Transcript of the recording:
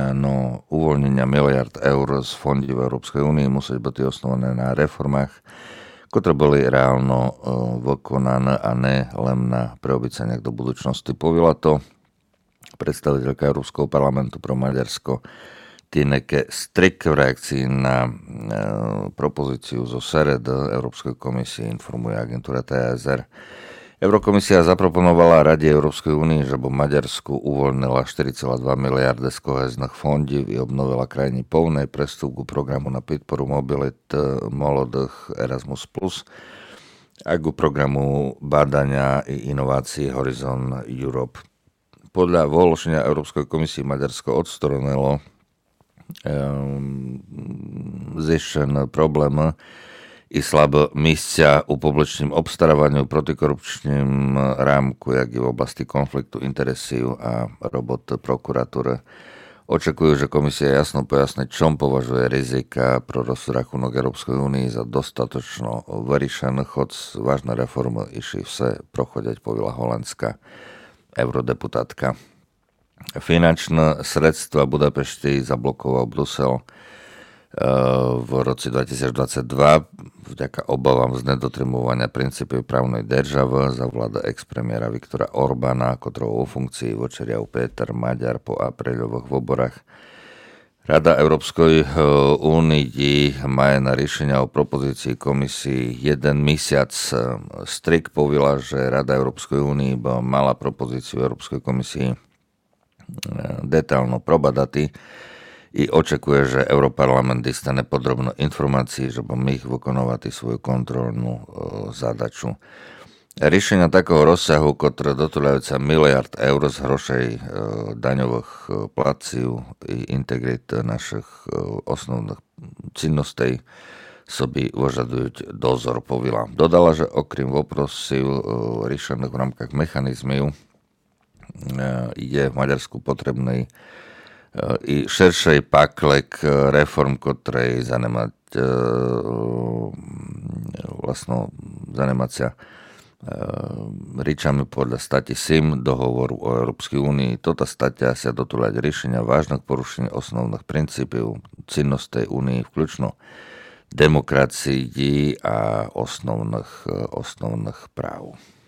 no uvoľnenia miliard eur z fondí v Európskej únii musí byť osnované na reformách, ktoré boli reálno vykonané a ne len na preobyceniach do budúcnosti. Povedala to predstaviteľka Európskeho parlamentu pro Maďarsko Tineke Strik v reakcii na propozíciu zo SERED Európskej komisie, informuje agentúra TASR. Eurokomisia zaproponovala Rade Európskej únie, že by Maďarsku uvoľnila 4,2 miliardy z kohezných fondí i obnovila krajiny povnej prestup k programu na podporu mobilit mladých Erasmus+, a k programu bádania i inovácií Horizon Europe. Podľa vyhlásenia Európskej komisie Maďarsko odstranilo zjištěné problémy i slabé místa u publičním obstarávaniu, protikorupčním rámku, jak i v oblasti konfliktu interesů a robot prokuratury. Očekujú, že komisia jasno pojasní, čom považuje rizika pro rozrachunok Európskej únii za dostatočno vyriešené, chod vážne reformy išli vse prochodeť, povila holandská eurodeputátka. Finančné sredstva Budapešti zablokoval Brusel v roce 2022 vďaka obavám z nedotrimovania princípov právnej državy za vláda ex-premiéra Viktora Orbána, ktorého vo funkcii vočeriav Peter Maďar po apríľových voľbách. Rada Európskej únii má na riešenia o propozícii komisii jeden mesiac. Strik povedala, že Rada Európskej únii mala propozíciu Európskej komisii detailno probadati i očekuje, že Europarlament dostane podrobno informácií, že by ich vykonovať svoju kontrolnú zadaču. Riešenia takého rozsahu, ktoré dotúľajúca miliard eur z hrošej daňových platcív i integrit našich osnovných činností sobі vyžadujú dozor, povila. Dodala, že okrem voprosів riešených v rámkach mechanizmov je v Maďarsku potrebný i širšej paklek reform, ktoré zanemať sa ričami podľa stati SIM dohovoru o Európskej únii. Toto statia sa dotúľať riešenia vážnych porušení osnovných princípov cinnostej únii, vključno demokracii a osnovných práv.